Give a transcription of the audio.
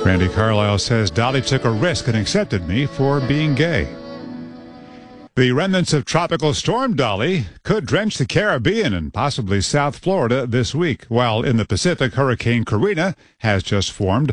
Randy Carlisle says Dolly took a risk and accepted me for being gay. The remnants of Tropical Storm Dolly could drench the Caribbean and possibly South Florida this week, while in the Pacific, Hurricane Karina has just formed.